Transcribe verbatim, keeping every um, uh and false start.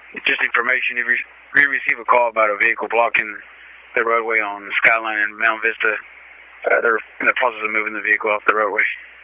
Just information, if we receive a call about a vehicle blocking the roadway on Skyline and Mount Vista, uh, they're in the process of moving the vehicle off the roadway.